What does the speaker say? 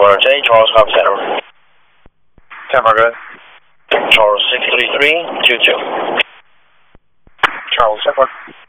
J, Charles Hub Center. 10 Margaret. Charles 63322. Charles, check 1.